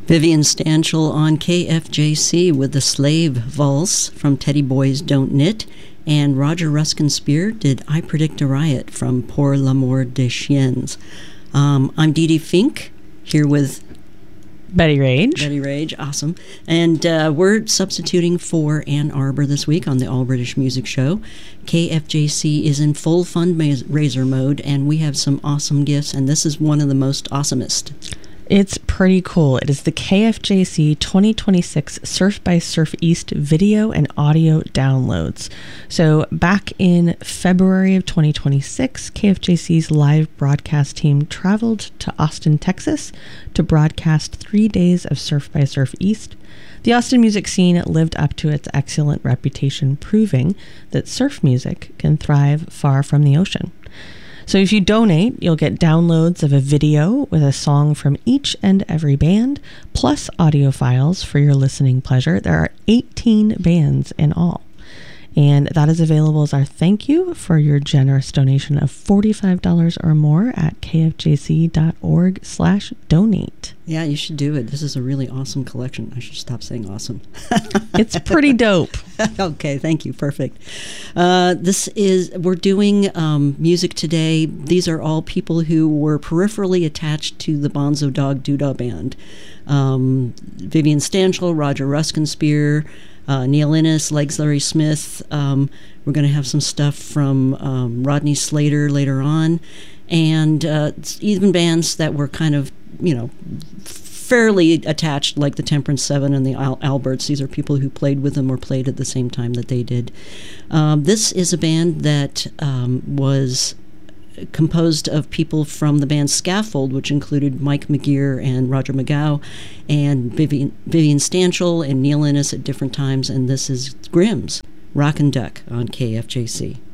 Vivian Stanchel on KFJC with the Slave Valse from Teddy Boys Don't Knit, and Roger Ruskin Spear did I Predict a Riot from Pour l'amour des chiens. I'm Dee Dee Fink, here with Betty Rage. Betty Rage, awesome. And we're substituting for Ann Arbor this week on the All British Music Show. KFJC is in full fundraiser mode, and we have some awesome gifts, and this is one of the most awesomest. It's pretty cool. It is the KFJC 2026 Surf by Surf East video and audio downloads. So back in February of 2026, KFJC's live broadcast team traveled to Austin, Texas to broadcast 3 days of Surf by Surf East. The Austin music scene lived up to its excellent reputation, proving that surf music can thrive far from the ocean. So if you donate, you'll get downloads of a video with a song from each and every band, plus audio files for your listening pleasure. There are 18 bands in all. And that is available as our thank you for your generous donation of $45 or more at kfjc.org/donate. Yeah, you should do it. This is a really awesome collection. I should stop saying awesome. It's pretty dope. Okay, thank you. Perfect. We're doing music today. These are all people who were peripherally attached to the Bonzo Dog Doodah Band. Vivian Stanchel, Roger Ruskin Spear, Neil Innes, Legs Larry Smith. We're going to have some stuff from Rodney Slater later on, and even bands that were kind of, fairly attached, like the Temperance Seven and the Alberts. These are people who played with them or played at the same time that they did. This is a band that was composed of people from the band Scaffold, which included Mike McGear and Roger McGow, and Vivian Stanchel and Neil Innes at different times, and this is Grimm's Rock and Duck on KFJC.